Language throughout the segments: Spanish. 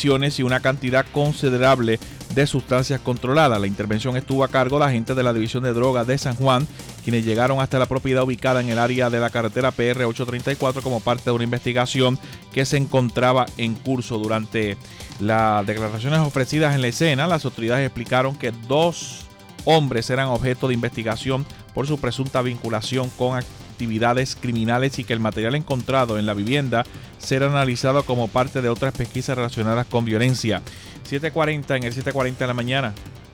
lesiones y una cantidad considerable de sustancias controladas. La intervención estuvo a cargo de agentes de la División de Drogas de San Juan, quienes llegaron hasta la propiedad ubicada en el área de la carretera PR 834 como parte de una investigación que se encontraba en curso. Durante las declaraciones ofrecidas en la escena, las autoridades explicaron que 2 hombres eran objeto de investigación por su presunta vinculación con actividades criminales y que el material encontrado en la vivienda será analizado como parte de otras pesquisas relacionadas con violencia. 7:40 en el 7:40 de la mañana.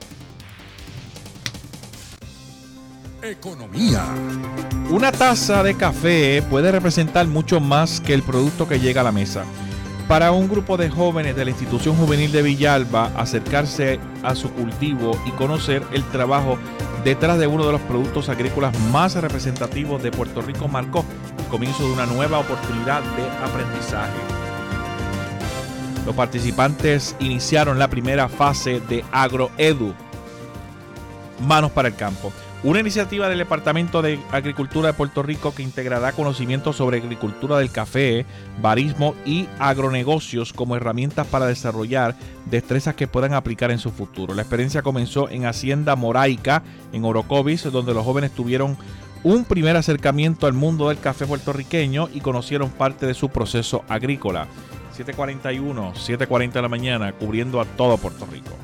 Economía. Una taza de café puede representar mucho más que el producto que llega a la mesa. Para un grupo de jóvenes de la Institución Juvenil de Villalba, acercarse a su cultivo y conocer el trabajo detrás de uno de los productos agrícolas más representativos de Puerto Rico marcó el comienzo de una nueva oportunidad de aprendizaje. Los participantes iniciaron la primera fase de AgroEdu, Manos para el Campo, una iniciativa del Departamento de Agricultura de Puerto Rico que integrará conocimientos sobre agricultura del café, barismo y agronegocios como herramientas para desarrollar destrezas que puedan aplicar en su futuro. La experiencia comenzó en Hacienda Moraica, en Orocovis, donde los jóvenes tuvieron un primer acercamiento al mundo del café puertorriqueño y conocieron parte de su proceso agrícola. 7:41, 7:40 de la mañana, cubriendo a todo Puerto Rico.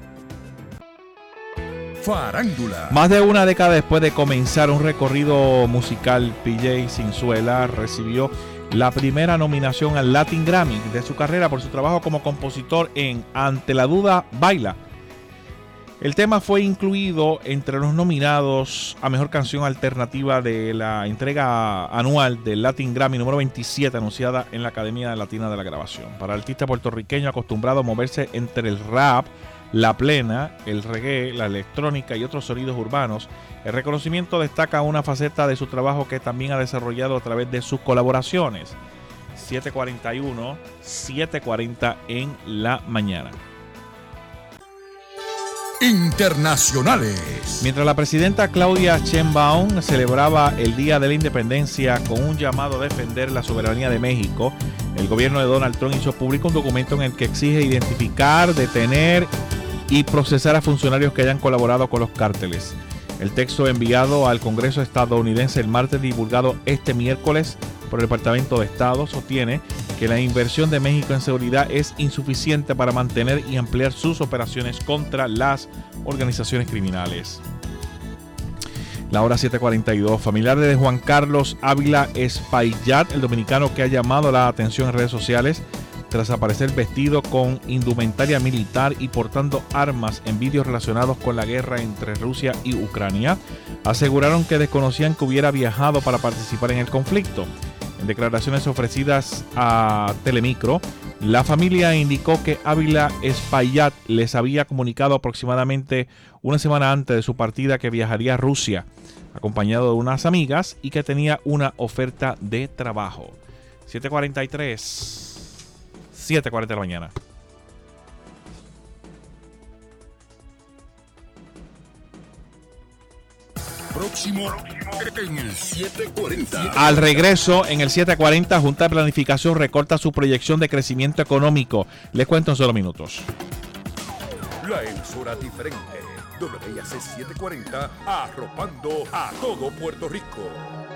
Farándula. Más de una década después de comenzar un recorrido musical, PJ Cinzuela recibió la primera nominación al Latin Grammy de su carrera por su trabajo como compositor en Ante la Duda Baila. El tema fue incluido entre los nominados a Mejor Canción Alternativa de la entrega anual del Latin Grammy número 27 anunciada en la Academia Latina de la Grabación. Para el artista puertorriqueño acostumbrado a moverse entre el rap, la plena, el reggae, la electrónica y otros sonidos urbanos, el reconocimiento destaca una faceta de su trabajo que también ha desarrollado a través de sus colaboraciones. 7:41, 7:40 en la mañana. Internacionales. Mientras la presidenta Claudia Sheinbaum celebraba el Día de la Independencia con un llamado a defender la soberanía de México, el gobierno de Donald Trump hizo público un documento en el que exige identificar, detener y procesar a funcionarios que hayan colaborado con los cárteles. El texto enviado al Congreso estadounidense el martes, divulgado este miércoles por el Departamento de Estado, sostiene que la inversión de México en seguridad es insuficiente para mantener y ampliar sus operaciones contra las organizaciones criminales. La hora 7:42. Familiares de Juan Carlos Ávila Espaillat, el dominicano que ha llamado la atención en redes sociales tras aparecer vestido con indumentaria militar y portando armas en vídeos relacionados con la guerra entre Rusia y Ucrania, aseguraron que desconocían que hubiera viajado para participar en el conflicto. En declaraciones ofrecidas a Telemicro, la familia indicó que Ávila Espaillat les había comunicado aproximadamente una semana antes de su partida que viajaría a Rusia, acompañado de unas amigas, y que tenía una oferta de trabajo. 7:43, 7:40 de la mañana. Próximo en el 7:40. Al regreso, en el 7:40, Junta de Planificación recorta su proyección de crecimiento económico. Les cuento en solo minutos. La emisora diferente. WIAC 740, arropando a todo Puerto Rico.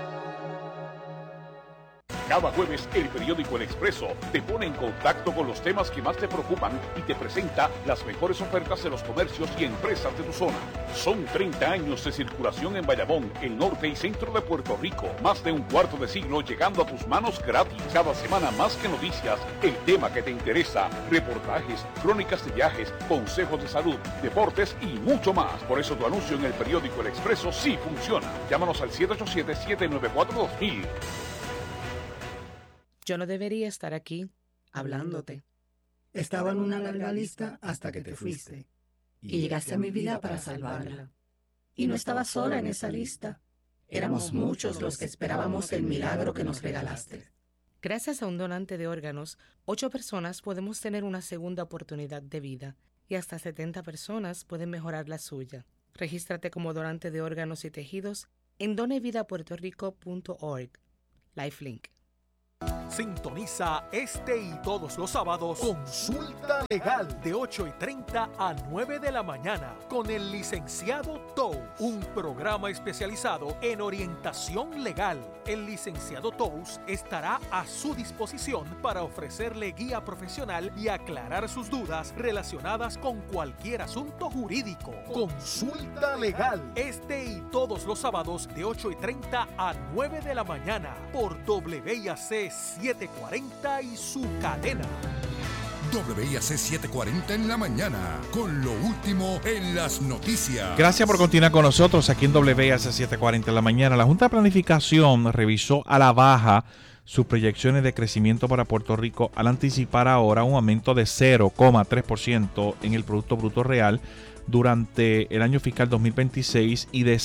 Cada jueves, el periódico El Expreso te pone en contacto con los temas que más te preocupan y te presenta las mejores ofertas de los comercios y empresas de tu zona. Son 30 años de circulación en Bayamón, el norte y centro de Puerto Rico. Más de un cuarto de siglo llegando a tus manos gratis. Cada semana más que noticias, el tema que te interesa, reportajes, crónicas de viajes, consejos de salud, deportes y mucho más. Por eso tu anuncio en el periódico El Expreso sí funciona. Llámanos al 787-794-2000. Yo no debería estar aquí hablándote. Estaba en una larga lista hasta que te fuiste. Y llegaste a mi vida para salvarla. Y no estaba sola en esa lista. Éramos muchos los que esperábamos el milagro que nos regalaste. Gracias a un donante de órganos, 8 personas podemos tener una segunda oportunidad de vida y hasta 70 personas pueden mejorar la suya. Regístrate como donante de órganos y tejidos en donevidapuertorico.org. Lifelink. Sintoniza este y todos los sábados Consulta Legal de 8:30 a 9 de la mañana con el licenciado Tous, un programa especializado en orientación legal. El licenciado Tous estará a su disposición para ofrecerle guía profesional y aclarar sus dudas relacionadas con cualquier asunto jurídico. Consulta Legal este y todos los sábados de 8:30 a 9 de la mañana por WIAC 740 y su cadena. WIAC 740 en la mañana, con lo último en las noticias. Gracias por continuar con nosotros aquí en WIAC 740 en la mañana. La Junta de Planificación revisó a la baja sus proyecciones de crecimiento para Puerto Rico al anticipar ahora un aumento de 0,3% en el Producto Bruto Real durante el año fiscal 2026 y de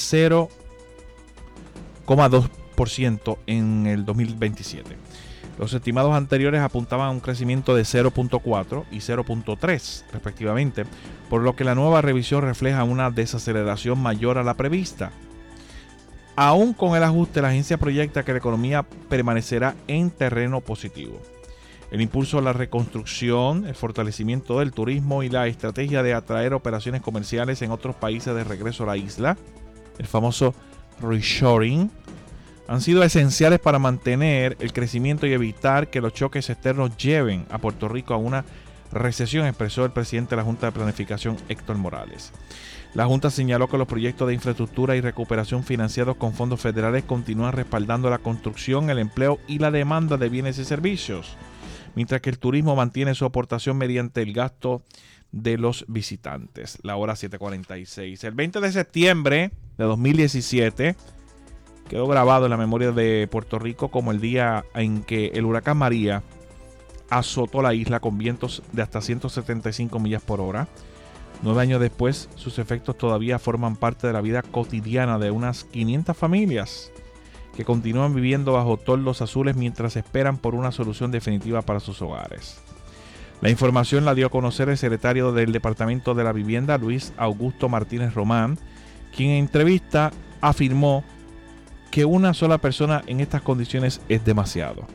0,2% en el 2027. Los estimados anteriores apuntaban a un crecimiento de 0,4 y 0,3 respectivamente, por lo que la nueva revisión refleja una desaceleración mayor a la prevista. Aún con el ajuste, la agencia proyecta que la economía permanecerá en terreno positivo. El impulso a la reconstrucción, el fortalecimiento del turismo y la estrategia de atraer operaciones comerciales en otros países de regreso a la isla, el famoso reshoring, han sido esenciales para mantener el crecimiento y evitar que los choques externos lleven a Puerto Rico a una recesión, expresó el presidente de la Junta de Planificación, Héctor Morales. La Junta señaló que los proyectos de infraestructura y recuperación financiados con fondos federales continúan respaldando la construcción, el empleo y la demanda de bienes y servicios, mientras que el turismo mantiene su aportación mediante el gasto de los visitantes. La hora 7:46. El 20 de septiembre de 2017 quedó grabado en la memoria de Puerto Rico como el día en que el huracán María azotó la isla con vientos de hasta 175 millas por hora. 9 años después, sus efectos todavía forman parte de la vida cotidiana de unas 500 familias que continúan viviendo bajo toldos azules mientras esperan por una solución definitiva para sus hogares. La información la dio a conocer el secretario del Departamento de la Vivienda, Luis Augusto Martínez Román, quien en entrevista afirmó que una sola persona en estas condiciones es demasiado.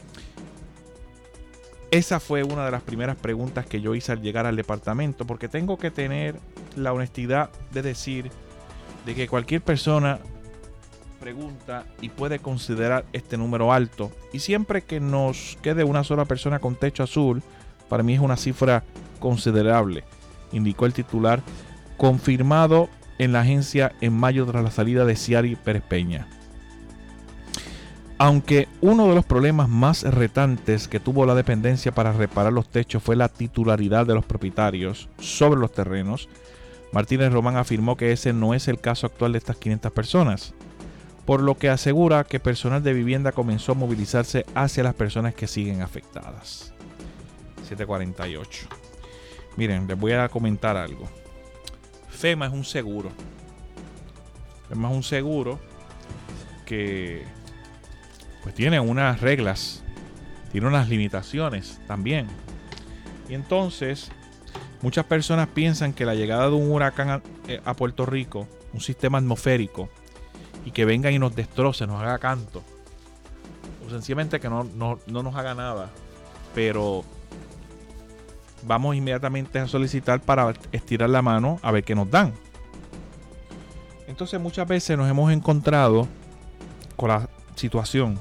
Esa fue una de las primeras preguntas que yo hice al llegar al departamento, porque tengo que tener la honestidad de decir de que cualquier persona pregunta y puede considerar este número alto, y siempre que nos quede una sola persona con techo azul, para mí es una cifra considerable, indicó el titular, confirmado en la agencia en mayo tras la salida de Ciari Pérez Peña. Aunque uno de los problemas más retantes que tuvo la dependencia para reparar los techos fue la titularidad de los propietarios sobre los terrenos, Martínez Román afirmó que ese no es el caso actual de estas 500 personas, por lo que asegura que personal de vivienda comenzó a movilizarse hacia las personas que siguen afectadas. 7:48. Miren, les voy a comentar algo. FEMA es un seguro. FEMA es un seguro que pues tiene unas reglas, tiene unas limitaciones también. Y entonces, muchas personas piensan que la llegada de un huracán a Puerto Rico, un sistema atmosférico, y que venga y nos destroce, nos haga canto, o sencillamente que no nos haga nada, pero vamos inmediatamente a solicitar para estirar la mano a ver qué nos dan. Entonces muchas veces nos hemos encontrado con la situación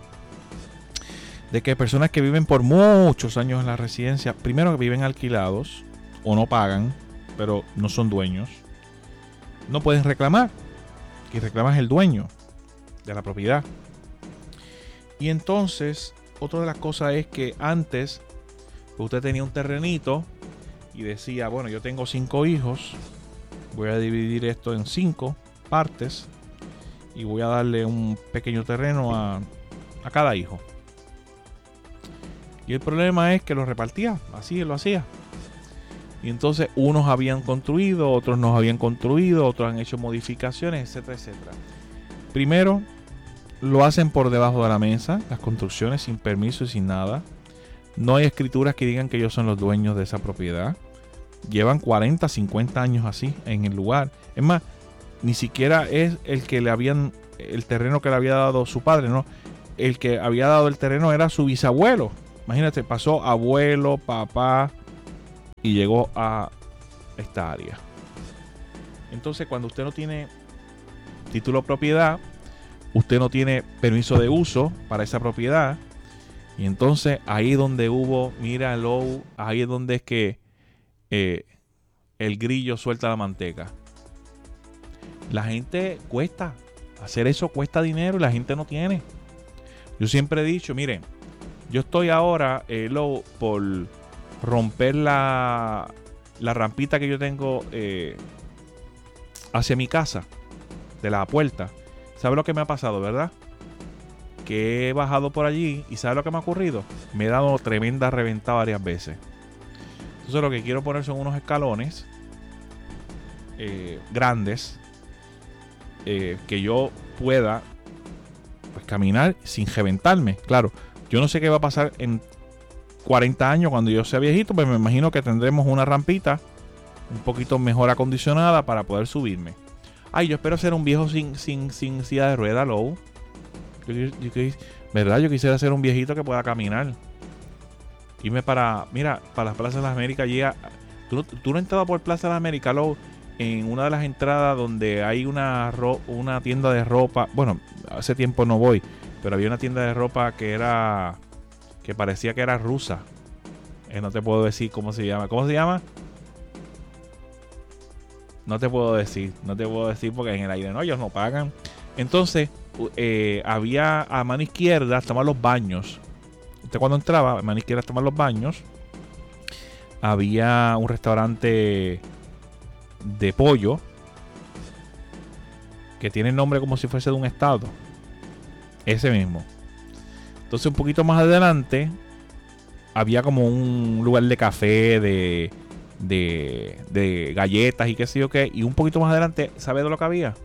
de que personas que viven por muchos años en la residencia, primero que viven alquilados o no pagan, pero no son dueños, no pueden reclamar. Y reclamas el dueño de la propiedad. Y entonces, otra de las cosas es que antes usted tenía un terrenito y decía, bueno, yo tengo 5 hijos, voy a dividir esto en 5 partes y voy a darle un pequeño terreno a cada hijo. Y el problema es que lo repartía, así lo hacía. Y entonces unos habían construido, otros no habían construido, otros han hecho modificaciones, etcétera, etcétera. Primero, lo hacen por debajo de la mesa, las construcciones sin permiso y sin nada. No hay escrituras que digan que ellos son los dueños de esa propiedad. Llevan 40, 50 años así en el lugar. Es más, ni siquiera es el terreno que le había dado su padre, no. el que había dado el terreno era su bisabuelo. Imagínate, pasó abuelo, papá y llegó a esta área. Entonces, cuando usted no tiene título de propiedad, usted no tiene permiso de uso para esa propiedad. Y entonces ahí donde hubo, míralo, ahí es donde es que el grillo suelta la manteca. La gente cuesta, hacer eso cuesta dinero y la gente no tiene. Yo siempre he dicho, miren, yo estoy ahora por romper la rampita que yo tengo hacia mi casa, de la puerta. ¿Sabe lo que me ha pasado, verdad? Que he bajado por allí y ¿sabe lo que me ha ocurrido? Me he dado tremenda reventada varias veces. Entonces lo que quiero poner son unos escalones grandes que yo pueda pues caminar sin reventarme. Claro, yo no sé qué va a pasar en 40 años cuando yo sea viejito, pero me imagino que tendremos una rampita un poquito mejor acondicionada para poder subirme. Ay, yo espero ser un viejo sin silla de ruedas, Lou. ¿Verdad? Yo quisiera ser un viejito que pueda caminar. Irme para las Plazas de las Américas. ¿Tú no has entrado por Plaza de las Américas, Lou? En una de las entradas donde hay una tienda de ropa. Bueno, hace tiempo no voy, pero había una tienda de ropa que parecía que era rusa. No te puedo decir cómo se llama. ¿Cómo se llama? No te puedo decir porque en el aire no, ellos no pagan. Entonces, había a mano izquierda estaban los baños. Usted cuando entraba, a mano izquierda estaban los baños. Había un restaurante de pollo que tiene el nombre como si fuese de un estado. Ese mismo. Entonces, un poquito más adelante había como un lugar de café, de galletas y qué sé yo qué. Y un poquito más adelante, ¿sabe de lo que había?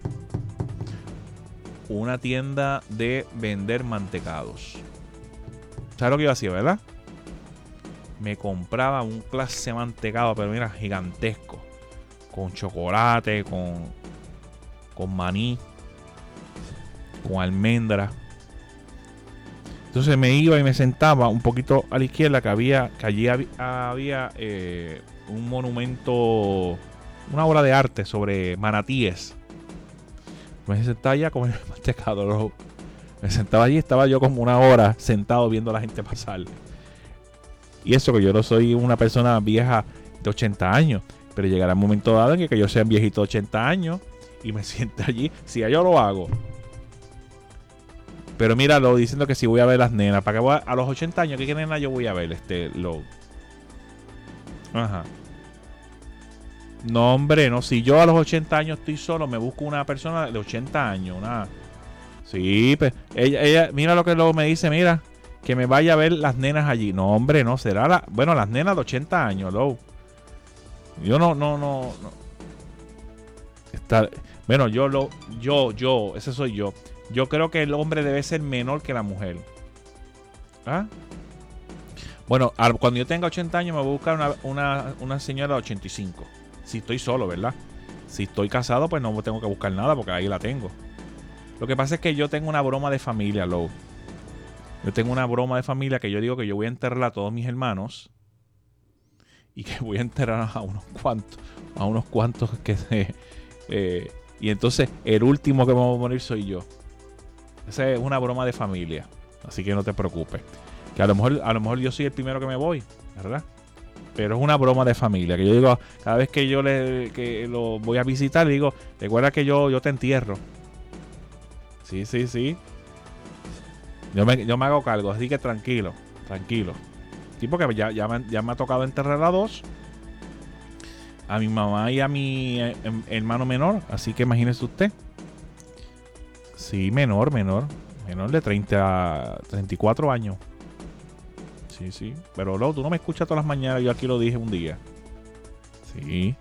Una tienda de vender mantecados. ¿Sabes lo que yo hacía, verdad? Me compraba un clase de mantecado, pero mira, gigantesco. Con chocolate, con maní, con almendra. Entonces me iba y me sentaba un poquito a la izquierda, que allí había un monumento, una obra de arte sobre manatíes. Me sentaba allá con el mantecado. Me sentaba allí, estaba yo como una hora sentado viendo a la gente pasar. Y eso que yo no soy una persona vieja de 80 años. Pero llegará un momento dado en que yo sea viejito de 80 años y me siente allí. Si yo lo hago. Pero míralo, diciendo que si voy a ver las nenas. ¿Para qué a los 80 años? ¿Qué nena yo voy a ver? Ajá. No, hombre, no. Si yo a los 80 años estoy solo, me busco una persona de 80 años. Sí, pues ella, mira lo que luego me dice, mira, que me vaya a ver las nenas allí. No, hombre, no, será las nenas de 80 años, Lou. Yo no. Bueno, ese soy yo. Yo creo que el hombre debe ser menor que la mujer. ¿Ah? Bueno, cuando yo tenga 80 años me voy a buscar una señora de 85. Si estoy solo, ¿verdad? Si estoy casado, pues no tengo que buscar nada porque ahí la tengo. Lo que pasa es que yo tengo una broma de familia, Lou. Yo tengo una broma de familia que yo digo que yo voy a enterrar a todos mis hermanos. Y que voy a enterrar a unos cuantos y entonces el último que me va a morir soy yo. Esa es una broma de familia, así que no te preocupes, que a lo mejor yo soy el primero que me voy, ¿verdad? Pero es una broma de familia, que yo digo, cada vez que yo lo voy a visitar, le digo, recuerda que yo te entierro. Sí. Yo me hago cargo, así que tranquilo. Sí, porque ya me ha tocado enterrar a 2. A mi mamá y a mi hermano menor. Así que imagínese usted. Sí, menor de 30 a 34 años. Sí. Pero Lou, tú no me escuchas todas las mañanas. Yo aquí lo dije un día. Sí.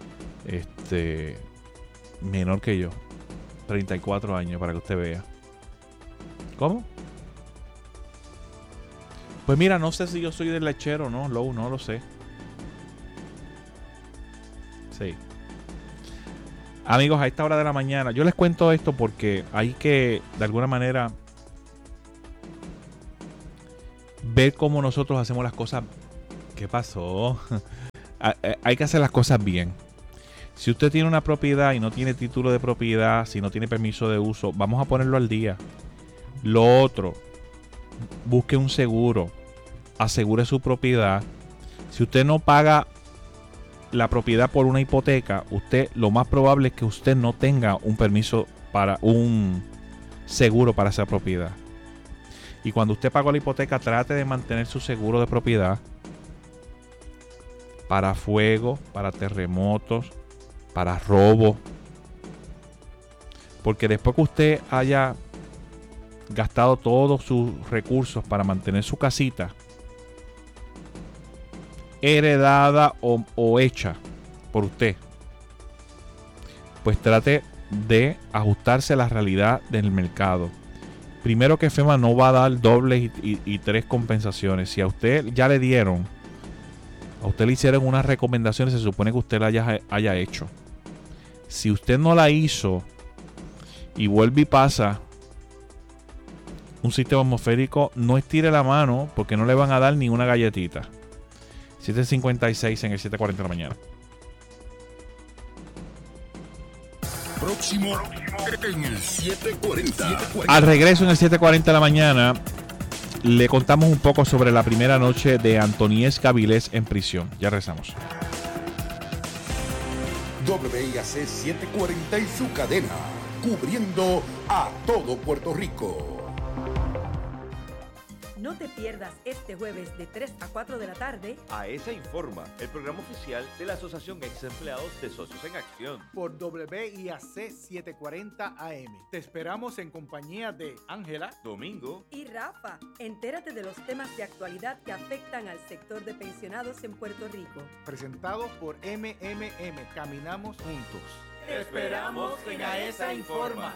Menor que yo. 34 años, para que usted vea. ¿Cómo? Pues mira, no sé si yo soy del lechero o no, Lou, no lo sé. Sí. Amigos, a esta hora de la mañana, yo les cuento esto porque hay que, de alguna manera, ver cómo nosotros hacemos las cosas. ¿Qué pasó? Hay que hacer las cosas bien. Si usted tiene una propiedad y no tiene título de propiedad, si no tiene permiso de uso, vamos a ponerlo al día. Lo otro, busque un seguro, asegure su propiedad. Si usted no paga la propiedad por una hipoteca, usted lo más probable es que usted no tenga un permiso para un seguro para esa propiedad. Y cuando usted pagó la hipoteca, trate de mantener su seguro de propiedad para fuego, para terremotos, para robo. Porque después que usted haya gastado todos sus recursos para mantener su casita, heredada o hecha por usted, pues trate de ajustarse a la realidad del mercado. Primero, que FEMA no va a dar dobles y tres compensaciones. Si a usted ya le dieron, a usted le hicieron unas recomendaciones, se supone que usted la haya hecho. Si usted no la hizo y vuelve y pasa un sistema atmosférico, no estire la mano porque no le van a dar ni una galletita. 7:56 en el 7:40 de la mañana. Próximo en el 7:40. Al regreso en el 7:40 de la mañana, le contamos un poco sobre la primera noche de Antoniesca Avilés en prisión. Ya regresamos. WIAC 740 y su cadena, cubriendo a todo Puerto Rico. No te pierdas este jueves de 3 a 4 de la tarde AESA Informa, el programa oficial de la Asociación Ex Empleados de Socios en Acción. Por WIAC 740 AM. Te esperamos en compañía de Ángela, Domingo y Rafa. Entérate de los temas de actualidad que afectan al sector de pensionados en Puerto Rico. Presentado por MMM. Caminamos juntos. Te esperamos en AESA Informa.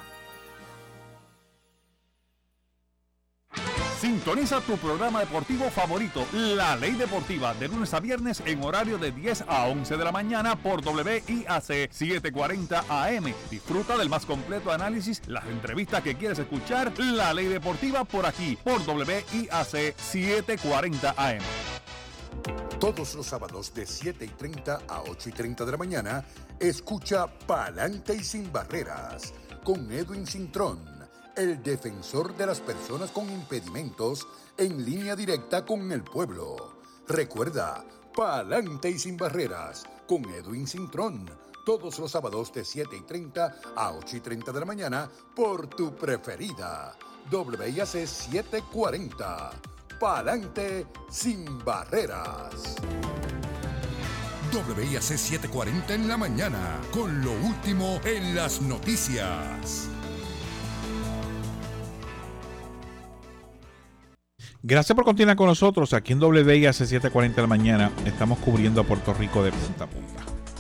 Sintoniza tu programa deportivo favorito, La Ley Deportiva, de lunes a viernes en horario de 10 a 11 de la mañana por WIAC 740 AM. Disfruta del más completo análisis, las entrevistas que quieres escuchar. La Ley Deportiva por aquí, por WIAC 740 AM. Todos los sábados de 7:30 a 8:30 de la mañana, escucha Pa'lante y Sin Barreras con Edwin Cintrón, el defensor de las personas con impedimentos, en línea directa con el pueblo. Recuerda, Pa'lante y Sin Barreras con Edwin Cintrón, todos los sábados de 7:30 a 8:30 de la mañana por tu preferida, WIAC 740. Pa'lante Sin Barreras. WIAC 740 en la mañana, con lo último en las noticias. Gracias por continuar con nosotros aquí en WIAC 740 de la mañana. Estamos cubriendo a Puerto Rico de punta a punta.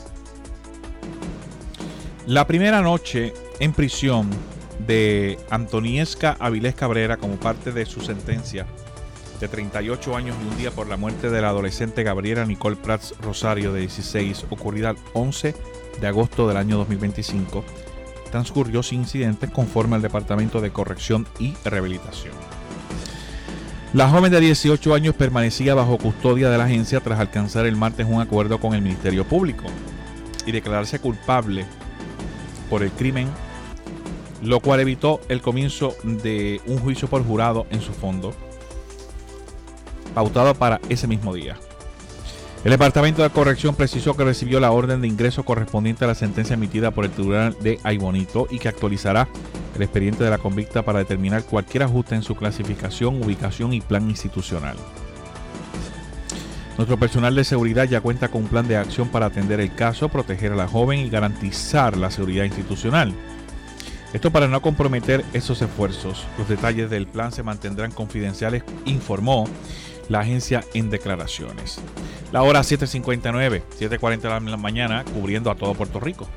La primera noche en prisión de Antoniesca Avilés Cabrera como parte de su sentencia de 38 años y un día por la muerte de la adolescente Gabriela Nicole Prats Rosario, de 16, ocurrida el 11 de agosto del año 2025, transcurrió sin incidentes conforme al Departamento de Corrección y Rehabilitación. La joven de 18 años permanecía bajo custodia de la agencia tras alcanzar el martes un acuerdo con el Ministerio Público y declararse culpable por el crimen, lo cual evitó el comienzo de un juicio por jurado en su fondo, pautado para ese mismo día. El Departamento de Corrección precisó que recibió la orden de ingreso correspondiente a la sentencia emitida por el Tribunal de Aybonito y que actualizará el expediente de la convicta para determinar cualquier ajuste en su clasificación, ubicación y plan institucional. Nuestro personal de seguridad ya cuenta con un plan de acción para atender el caso, proteger a la joven y garantizar la seguridad institucional. Esto para no comprometer esos esfuerzos. Los detalles del plan se mantendrán confidenciales, informó la agencia en declaraciones. La hora 7:59, 7:40 de la mañana, cubriendo a todo Puerto Rico.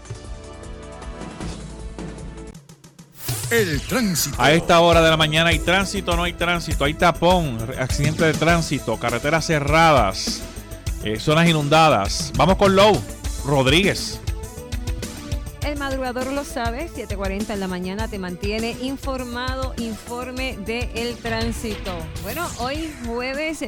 El tránsito. A esta hora de la mañana hay tránsito, no hay tránsito, hay tapón, accidente de tránsito, carreteras cerradas, zonas inundadas. Vamos con Lou Rodríguez. El madrugador lo sabe, 7:40 en la mañana te mantiene informado, informe del tránsito. Bueno, hoy jueves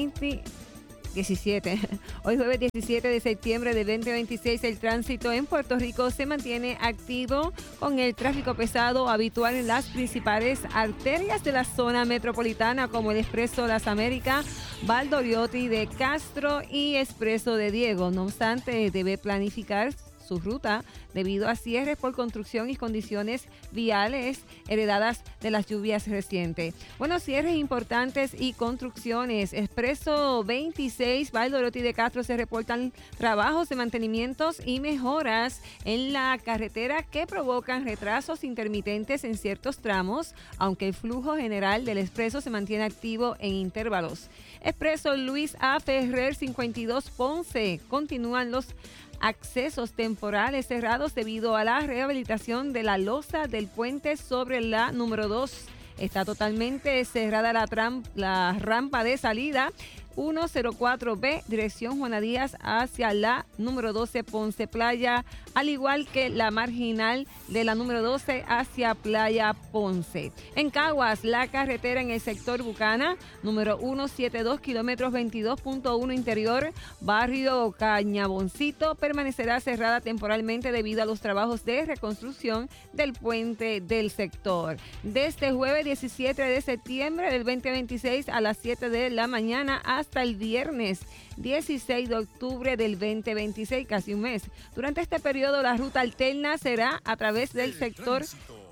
17 de septiembre de 2026, el tránsito en Puerto Rico se mantiene activo con el tráfico pesado habitual en las principales arterias de la zona metropolitana, como el Expreso Las Américas, Valdoriotti de Castro y Expreso de Diego. No obstante, debe planificar su ruta debido a cierres por construcción y condiciones viales heredadas de las lluvias recientes. Bueno, cierres importantes y construcciones. Expreso 26, Valdoriotti de Castro, se reportan trabajos de mantenimientos y mejoras en la carretera que provocan retrasos intermitentes en ciertos tramos, aunque el flujo general del expreso se mantiene activo en intervalos. Expreso Luis A. Ferrer 52 Ponce, continúan los accesos temporales cerrados debido a la rehabilitación de la losa del puente sobre la número 2. Está totalmente cerrada la rampa de salida 104B, dirección Juana Díaz hacia la número 12 Ponce Playa, al igual que la marginal de la número 12 hacia Playa Ponce. En Caguas, la carretera en el sector Bucana, número 172, kilómetros 22.1 interior, barrio Cañaboncito, permanecerá cerrada temporalmente debido a los trabajos de reconstrucción del puente del sector. Desde jueves 17 de septiembre del 2026 a las 7 de la mañana hasta el viernes 16 de octubre del 2026, casi un mes. Durante este periodo, la ruta alterna será a través del sector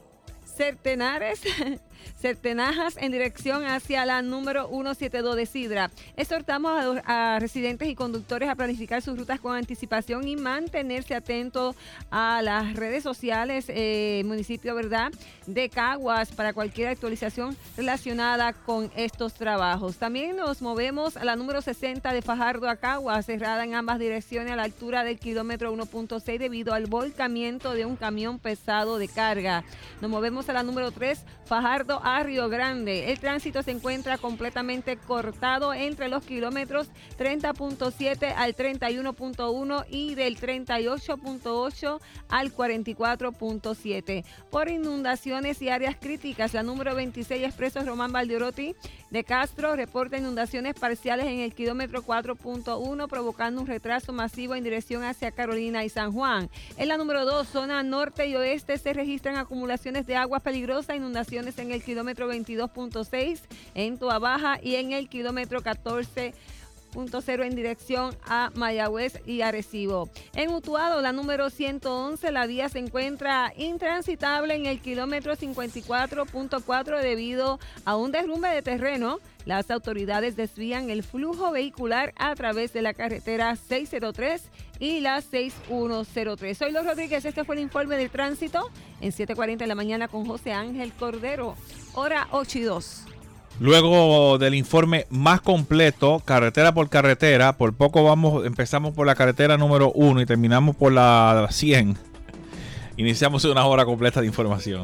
Certenajas en dirección hacia la número 172 de Sidra. Exhortamos a residentes y conductores a planificar sus rutas con anticipación y mantenerse atentos a las redes sociales municipio, ¿verdad?, de Caguas para cualquier actualización relacionada con estos trabajos. También nos movemos a la número 60 de Fajardo a Caguas, cerrada en ambas direcciones a la altura del kilómetro 1.6 debido al volcamiento de un camión pesado de carga. Nos movemos a la número 3, Fajardo a Río Grande. El tránsito se encuentra completamente cortado entre los kilómetros 30.7 al 31.1 y del 38.8 al 44.7 por inundaciones y áreas críticas. La número 26, Expreso Román Valdoriotti de Castro, reporta inundaciones parciales en el kilómetro 4.1, provocando un retraso masivo en dirección hacia Carolina y San Juan. En la número 2, zona norte y oeste, se registran acumulaciones de aguas peligrosas, inundaciones en el kilómetro 22.6 en Toa Baja y en el kilómetro 14.0 en dirección a Mayagüez y Arecibo. En Utuado, la número 111, la vía se encuentra intransitable en el kilómetro 54.4 debido a un derrumbe de terreno. Las autoridades desvían el flujo vehicular a través de la carretera 603 y la 6103. Soy Los Rodríguez, este fue el informe del tránsito en 7:40 de la mañana con José Ángel Cordero, hora 8:02. Luego del informe más completo, carretera por carretera, por poco empezamos por la carretera número 1 y terminamos por la 100. Iniciamos una hora completa de información.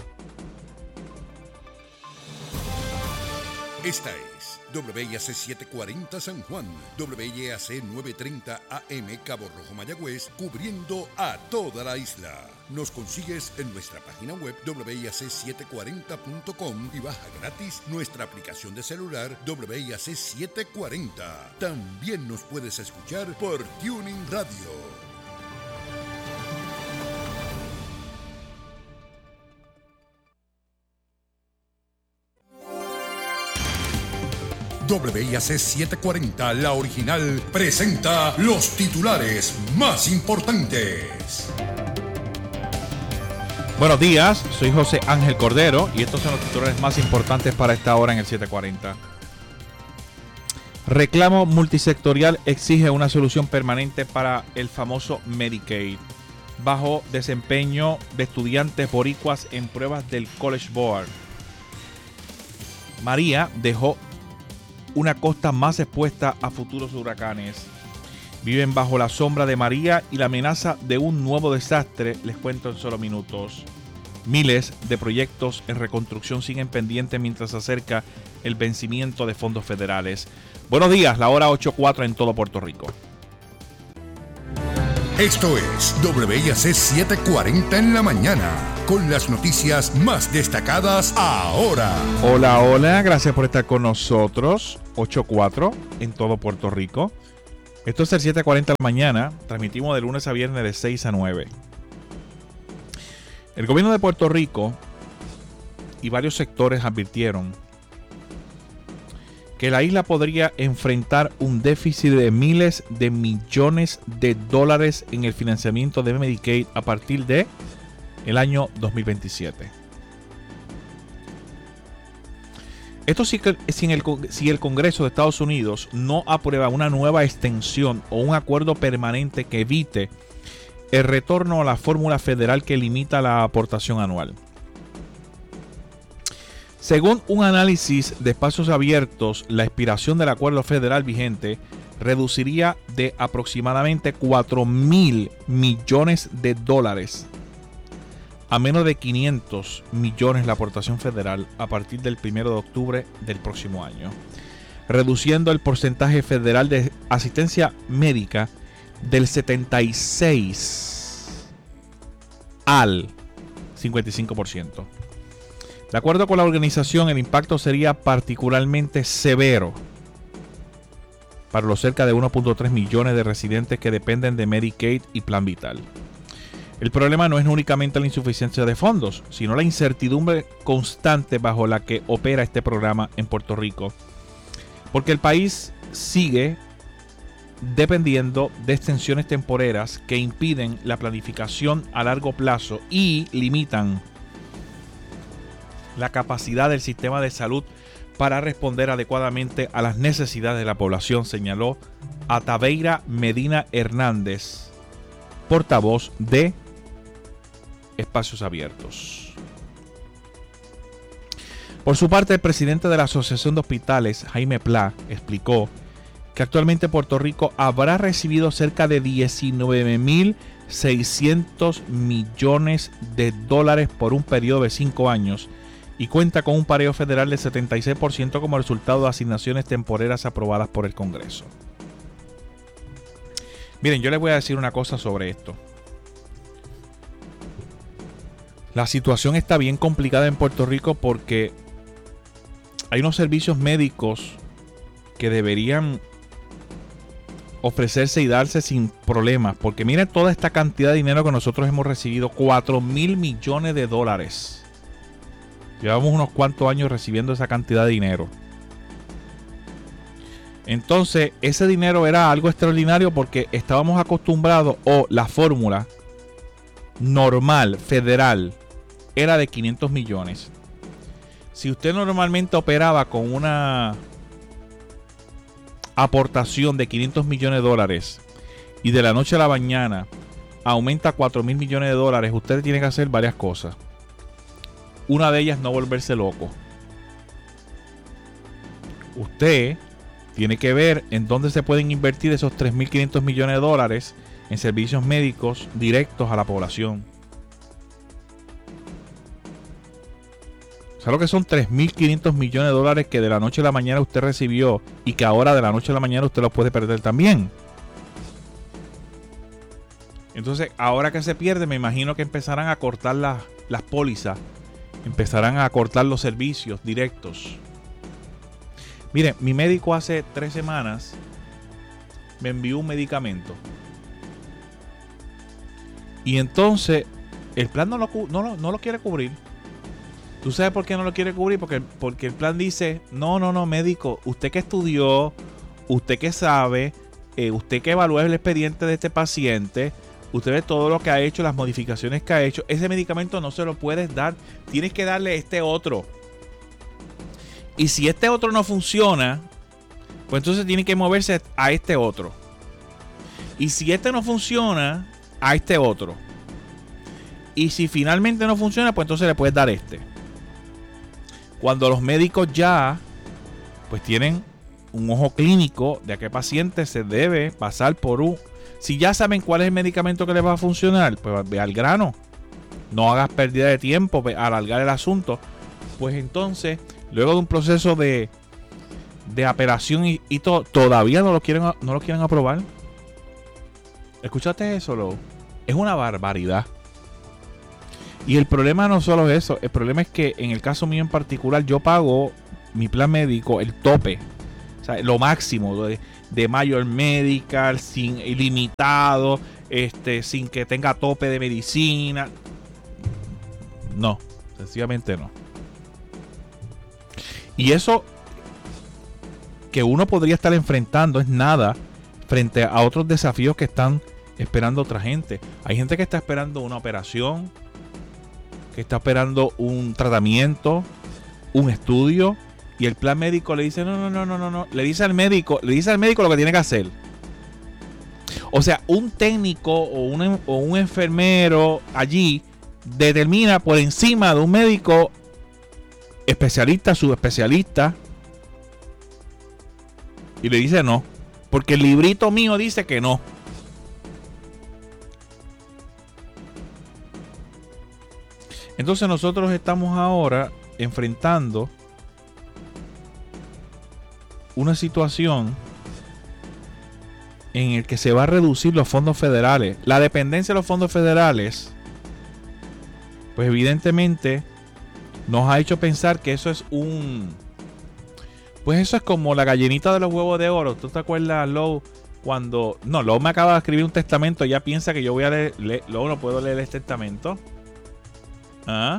Esta es WIAC 740 San Juan, WIAC 930 AM Cabo Rojo Mayagüez, cubriendo a toda la isla. Nos consigues en nuestra página web WIAC740.com y baja gratis nuestra aplicación de celular WIAC 740. También nos puedes escuchar por Tuning Radio. WIAC 740, la original, presenta los titulares más importantes. Buenos días, soy José Ángel Cordero y estos son los titulares más importantes para esta hora en el 740. Reclamo multisectorial exige una solución permanente para el famoso Medicaid. Bajo desempeño de estudiantes boricuas en pruebas del College Board. María dejó una costa más expuesta a futuros huracanes. Viven bajo la sombra de María y la amenaza de un nuevo desastre, les cuento en solo minutos. Miles de proyectos en reconstrucción siguen pendientes mientras se acerca el vencimiento de fondos federales. Buenos días, la hora 8:04 en todo Puerto Rico. Esto es WIAC 740 en la mañana, con las noticias más destacadas ahora. Hola, hola, gracias por estar con nosotros. 8:04 en todo Puerto Rico. Esto es el 740 en la mañana, transmitimos de lunes a viernes de 6 a 9. El gobierno de Puerto Rico y varios sectores advirtieron que la isla podría enfrentar un déficit de miles de millones de dólares en el financiamiento de Medicaid a partir de el año 2027. Esto sí que si el Congreso de Estados Unidos no aprueba una nueva extensión o un acuerdo permanente que evite el retorno a la fórmula federal que limita la aportación anual. Según un análisis de espacios abiertos, la expiración del acuerdo federal vigente reduciría de aproximadamente 4,000 millones de dólares a menos de 500 millones la aportación federal a partir del 1 de octubre del próximo año, reduciendo el porcentaje federal de asistencia médica del 76 al 55%. De acuerdo con la organización, el impacto sería particularmente severo para los cerca de 1.3 millones de residentes que dependen de Medicaid y Plan Vital. El problema no es únicamente la insuficiencia de fondos, sino la incertidumbre constante bajo la que opera este programa en Puerto Rico, porque el país sigue dependiendo de extensiones temporeras que impiden la planificación a largo plazo y limitan la capacidad del sistema de salud para responder adecuadamente a las necesidades de la población, señaló Ataveira Medina Hernández, portavoz de Espacios Abiertos. Por su parte, el presidente de la Asociación de Hospitales, Jaime Pla, explicó que actualmente Puerto Rico habrá recibido cerca de 19.600 millones de dólares por un periodo de 5 años y cuenta con un pareo federal del 76% como resultado de asignaciones temporeras aprobadas por el Congreso. Miren, yo les voy a decir una cosa sobre esto. La situación está bien complicada en Puerto Rico porque hay unos servicios médicos que deberían ofrecerse y darse sin problemas. Porque miren toda esta cantidad de dinero que nosotros hemos recibido, 4,000 millones de dólares. Llevamos unos cuantos años recibiendo esa cantidad de dinero. Entonces, ese dinero era algo extraordinario porque estábamos acostumbrados, o la fórmula normal, federal, era de 500 millones. Si usted normalmente operaba con una aportación de 500 millones de dólares y de la noche a la mañana aumenta a 4,000 millones de dólares, usted tiene que hacer varias cosas. Una de ellas, no volverse loco. Usted tiene que ver en dónde se pueden invertir esos 3.500 millones de dólares en servicios médicos directos a la población. ¿Sabe lo que son 3.500 millones de dólares que de la noche a la mañana usted recibió y que ahora de la noche a la mañana usted los puede perder también? Entonces, ahora que se pierde, me imagino que empezarán a cortar las pólizas, empezarán a cortar los servicios directos. Miren, mi médico hace 3 semanas me envió un medicamento. Y entonces el plan no lo quiere cubrir. ¿Tú sabes por qué no lo quiere cubrir? Porque el plan dice, no, médico, usted que estudió, usted que sabe, usted que evalúa el expediente de este paciente, usted ve todo lo que ha hecho, las modificaciones que ha hecho, ese medicamento no se lo puedes dar, tienes que darle este otro. Y si este otro no funciona, pues entonces tiene que moverse a este otro. Y si este no funciona, a este otro. Y si finalmente no funciona, pues entonces le puedes dar este. Cuando los médicos ya pues tienen un ojo clínico de a qué paciente se debe pasar por un... Si ya saben cuál es el medicamento que les va a funcionar, pues ve al grano. No hagas pérdida de tiempo, alargar el asunto. Pues entonces, luego de un proceso de apelación y todo, todavía no lo quieren aprobar. ¿Escuchaste eso, Low? Es una barbaridad. Y el problema no solo es eso. El problema es que en el caso mío en particular, yo pago mi plan médico, el tope. O sea, lo máximo de Mayor Medical, sin ilimitado, sin que tenga tope de medicina. No, sencillamente no. Y eso que uno podría estar enfrentando es nada frente a otros desafíos que están esperando otra gente. Hay gente que está esperando una operación, que está esperando un tratamiento, un estudio, y el plan médico le dice no. Le dice al médico lo que tiene que hacer. O sea, un técnico o un enfermero allí determina por encima de un médico especialista, subespecialista, y le dice no, porque el librito mío dice que no. Entonces nosotros estamos ahora enfrentando una situación en el que se va a reducir los fondos federales. La dependencia de los fondos federales, pues evidentemente nos ha hecho pensar que eso es pues eso es como la gallinita de los huevos de oro. ¿Tú te acuerdas, Low? Cuando... No, Low me acaba de escribir un testamento. Ya piensa que yo voy a leer... Low, no puedo leer el testamento. ¿Ah?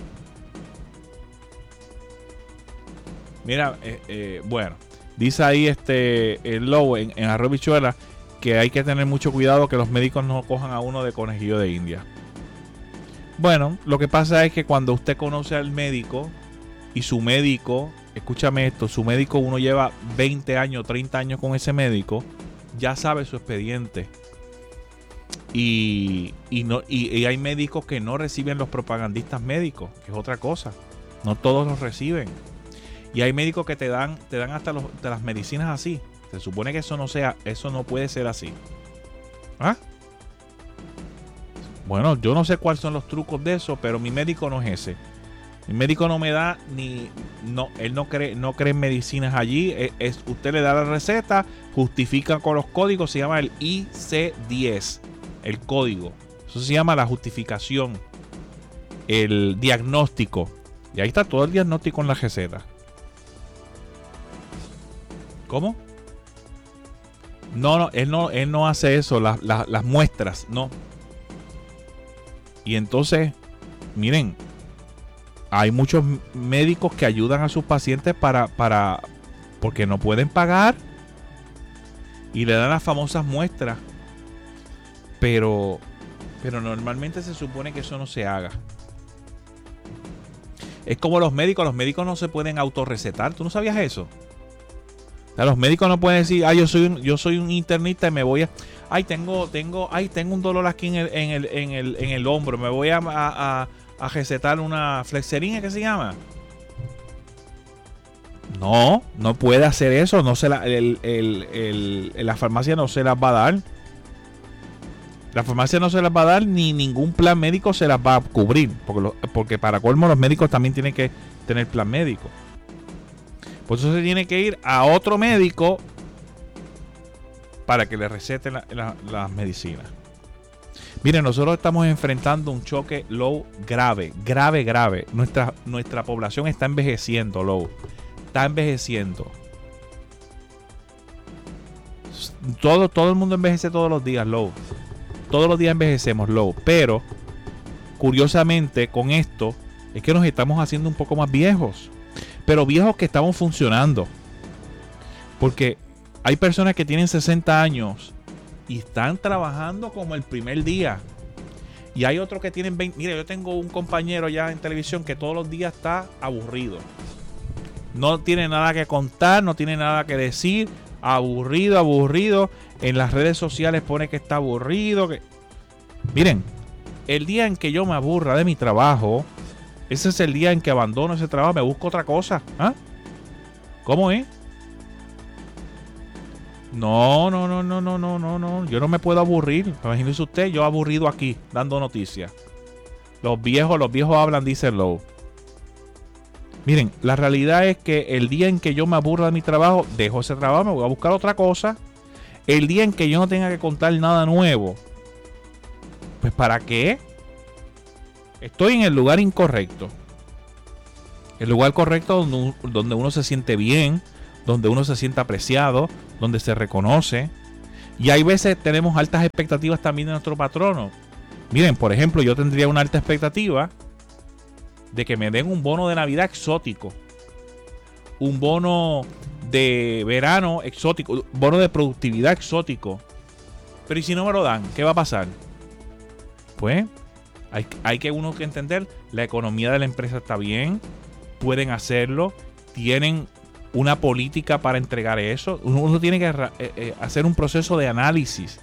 Mira, bueno. Dice ahí el Low en Arroz Bichuela que hay que tener mucho cuidado que los médicos no cojan a uno de conejillo de India. Bueno, lo que pasa es que cuando usted conoce al médico y su médico, escúchame esto, su médico, uno lleva 20 años, 30 años con ese médico, ya sabe su expediente. Y hay médicos que no reciben los propagandistas médicos, que es otra cosa. No todos los reciben. Y hay médicos que te dan hasta las medicinas así. Se supone que eso no puede ser así. ¿Ah? Bueno, yo no sé cuáles son los trucos de eso, pero mi médico no es ese. Mi médico no me da él no cree en medicinas allí. Usted le da la receta, justifica con los códigos, se llama el IC10, el código. Eso se llama la justificación, el diagnóstico. Y ahí está todo el diagnóstico en la receta. ¿Cómo? No, él no hace eso, las muestras, no. Y entonces, miren, hay muchos médicos que ayudan a sus pacientes porque no pueden pagar y le dan las famosas muestras. Pero normalmente se supone que eso no se haga. Es como los médicos no se pueden autorrecetar. ¿Tú no sabías eso? O sea, los médicos no pueden decir, yo soy un internista y me voy a... tengo un dolor aquí en el hombro, me voy a recetar una flexerina, ¿qué se llama? No puede hacer eso, la farmacia no se las va a dar. La farmacia no se las va a dar, ni ningún plan médico se las va a cubrir, porque para colmo los médicos también tienen que tener plan médico. Por eso se tiene que ir a otro médico para que le receten las medicinas. Miren, nosotros estamos enfrentando un choque, Low, grave. Nuestra población está envejeciendo, Low. Está envejeciendo. Todo el mundo envejece todos los días, Low. Todos los días envejecemos, Low. Pero, curiosamente, con esto, es que nos estamos haciendo un poco más viejos. Pero viejos que estamos funcionando. Porque hay personas que tienen 60 años y están trabajando como el primer día. Y hay otros que tienen 20. Mira, yo tengo un compañero ya en televisión que todos los días está aburrido. No tiene nada que contar, no tiene nada que decir. Aburrido. En las redes sociales pone que está aburrido. Miren, el día en que yo me aburra de mi trabajo, ese es el día en que abandono ese trabajo, me busco otra cosa. ¿Ah? ¿Cómo es? No. Yo no me puedo aburrir. Imagínese usted, yo aburrido aquí, dando noticias. Los viejos hablan, dice Low. Miren, la realidad es que el día en que yo me aburra de mi trabajo, dejo ese trabajo, me voy a buscar otra cosa. El día en que yo no tenga que contar nada nuevo, pues ¿para qué? Estoy en el lugar incorrecto. El lugar correcto donde uno se siente bien, donde uno se siente apreciado, donde se reconoce. Y hay veces tenemos altas expectativas también de nuestro patrono. Miren, por ejemplo, yo tendría una alta expectativa de que me den un bono de Navidad exótico, un bono de verano exótico, bono de productividad exótico. Pero ¿y si no me lo dan? ¿Qué va a pasar? Pues hay que uno que entender, la economía de la empresa está bien, pueden hacerlo, tienen una política para entregar eso. Uno tiene que hacer un proceso de análisis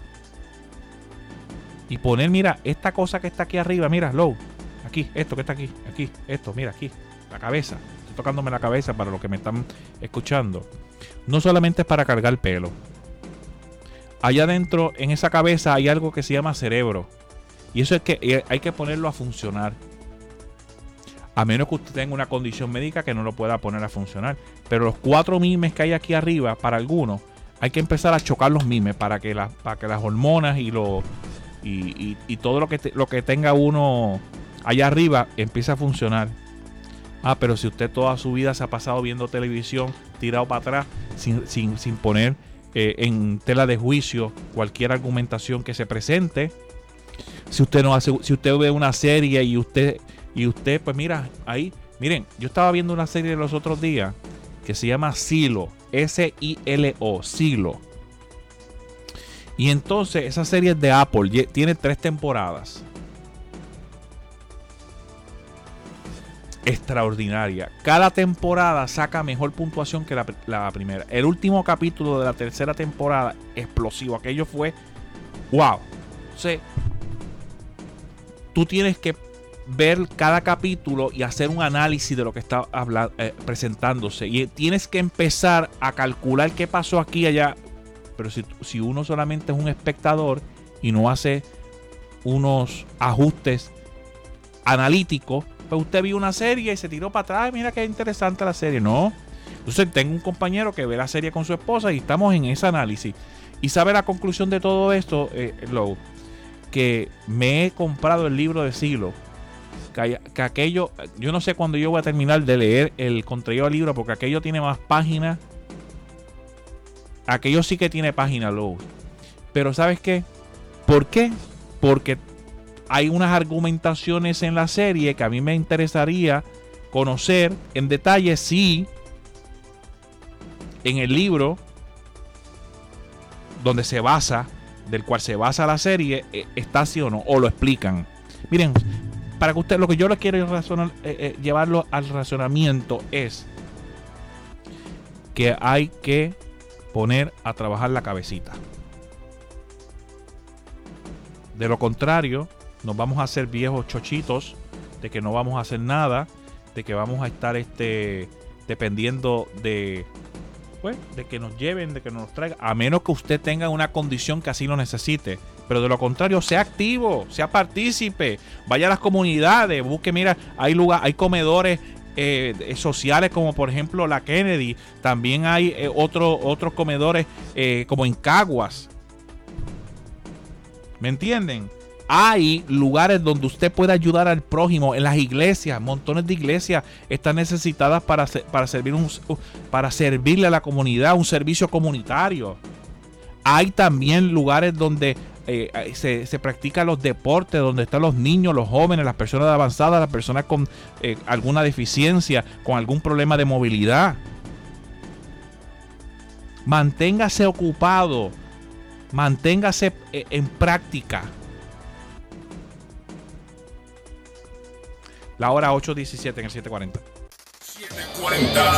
y poner, mira, esta cosa que está aquí arriba, mira, Low, aquí, esto que está aquí, esto, mira, aquí, la cabeza. Estoy tocándome la cabeza para los que me están escuchando. No solamente es para cargar pelo. Allá adentro, en esa cabeza, hay algo que se llama cerebro. Y eso es que hay que ponerlo a funcionar. A menos que usted tenga una condición médica que no lo pueda poner a funcionar. Pero los 4 mimes que hay aquí arriba, para algunos, hay que empezar a chocar los mimes para que las hormonas y todo lo que tenga uno allá arriba empiece a funcionar. Pero si usted toda su vida se ha pasado viendo televisión, tirado para atrás, sin poner en tela de juicio cualquier argumentación que se presente. Si usted ve una serie y usted, pues mira, ahí, miren, yo estaba viendo una serie los otros días que se llama Silo, S-I-L-O, Silo. Y entonces esa serie es de Apple, tiene 3 temporadas. Extraordinaria. Cada temporada saca mejor puntuación que la primera. El último capítulo de la 3ª temporada, explosivo. Aquello fue wow. Entonces, tú tienes que ver cada capítulo y hacer un análisis de lo que está presentándose. Y tienes que empezar a calcular qué pasó aquí y allá. Pero si uno solamente es un espectador y no hace unos ajustes analíticos, pues usted vio una serie y se tiró para atrás. Mira qué interesante la serie. No. Entonces tengo un compañero que ve la serie con su esposa y estamos en ese análisis. Y sabe la conclusión de todo esto, que me he comprado el libro de Silo. Que aquello, yo no sé cuándo yo voy a terminar de leer el contenido del libro, porque aquello tiene más páginas. Aquello sí que tiene páginas, pero ¿sabes qué? ¿Por qué? Porque hay unas argumentaciones en la serie que a mí me interesaría conocer en detalle si en el libro donde se basa, del cual se basa la serie, está así o no, o lo explican. Miren, para que usted, lo que yo le quiero llevarlo al razonamiento es que hay que poner a trabajar la cabecita. De lo contrario, nos vamos a hacer viejos chochitos de que no vamos a hacer nada, de que vamos a estar dependiendo de que nos lleven, de que nos traigan, a menos que usted tenga una condición que así lo necesite. Pero de lo contrario, sea activo, sea partícipe, vaya a las comunidades, busque, mira, hay comedores sociales como por ejemplo la Kennedy, también hay otros comedores como en Caguas. ¿Me entienden? Hay lugares donde usted puede ayudar al prójimo. En las iglesias, montones de iglesias están necesitadas para servirle a la comunidad, un servicio comunitario. Hay también lugares donde se practican los deportes, donde están los niños, los jóvenes, las personas avanzadas, las personas con alguna deficiencia, con algún problema de movilidad. Manténgase ocupado, manténgase en práctica. La hora 8:17 en el 740. 740.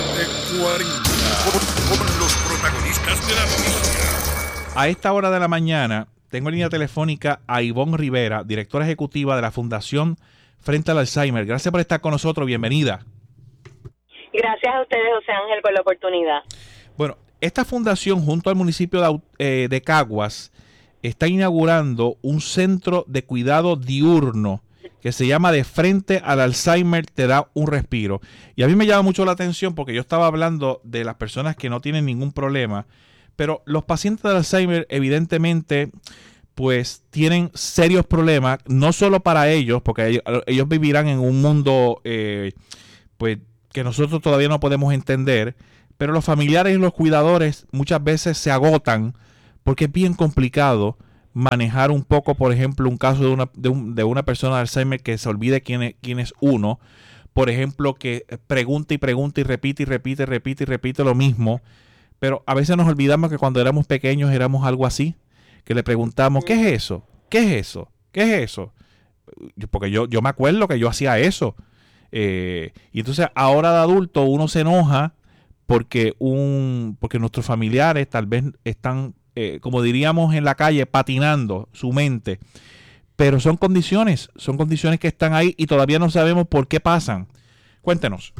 Con los protagonistas de la noticia. A esta hora de la mañana tengo en línea telefónica a Ivonne Rivera, directora ejecutiva de la Fundación Frente al Alzheimer. Gracias por estar con nosotros. Bienvenida. Gracias a ustedes, José Ángel, por la oportunidad. Bueno, esta fundación junto al municipio de Caguas está inaugurando un centro de cuidado diurno que se llama De Frente al Alzheimer Te Da un Respiro. Y a mí me llama mucho la atención porque yo estaba hablando de las personas que no tienen ningún problema, Pero los pacientes de Alzheimer evidentemente pues tienen serios problemas, no solo para ellos, porque ellos vivirán en un mundo pues que nosotros todavía no podemos entender, pero los familiares y los cuidadores muchas veces se agotan porque es bien complicado manejar un poco, por ejemplo, un caso de una persona de Alzheimer que se olvide quién es uno, por ejemplo, que pregunta y pregunta y repite lo mismo, pero a veces nos olvidamos que cuando éramos pequeños éramos algo así, que le preguntamos, ¿qué es eso? ¿Qué es eso? ¿Qué es eso? Porque yo me acuerdo que yo hacía eso. Y entonces ahora de adulto uno se enoja porque nuestros familiares tal vez están, como diríamos en la calle, patinando su mente. Pero son condiciones que están ahí y todavía no sabemos por qué pasan. Cuéntenos.